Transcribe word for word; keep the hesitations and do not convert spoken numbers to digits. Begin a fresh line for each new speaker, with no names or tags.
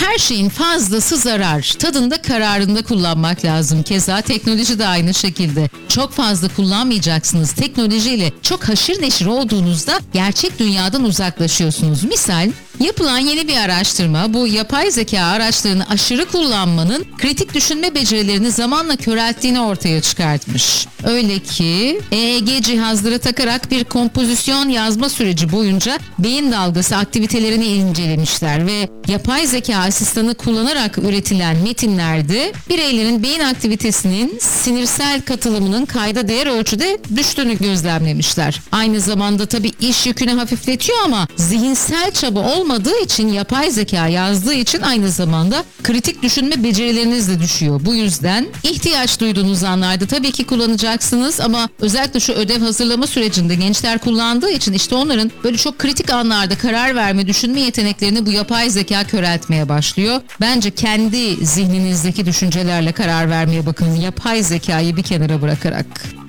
Her şeyin fazlası zarar. Tadında kararında kullanmak lazım. Keza teknoloji de aynı şekilde. Çok fazla kullanmayacaksınız. Teknolojiyle çok haşır neşir olduğunuzda gerçek dünyadan uzaklaşıyorsunuz. Misal yapılan yeni bir araştırma bu yapay zeka araçlarını aşırı kullanmanın kritik düşünme becerilerini zamanla körelttiğini ortaya çıkartmış. Öyle ki E E G cihazları takarak bir kompozisyon yazma süreci boyunca beyin dalgası aktivitelerini incelemişler ve yapay zeka asistanı kullanarak üretilen metinlerde bireylerin beyin aktivitesinin sinirsel katılımının kayda değer ölçüde düştüğünü gözlemlemişler. Aynı zamanda tabii iş yükünü hafifletiyor ama zihinsel çaba olmadığı için yapay zeka yazdığı için aynı zamanda kritik düşünme becerileriniz de düşüyor. Bu yüzden ihtiyaç duyduğunuz anlarda tabii ki kullanacaksınız ama özellikle şu ödev hazırlama sürecinde gençler kullandığı için işte onların böyle çok kritik anlarda karar verme, düşünme yeteneklerini bu yapay zeka köreltmeye başlıyor. Bence kendi zihninizdeki düşüncelerle karar vermeye bakın, yapay zekayı bir kenara bırakarak.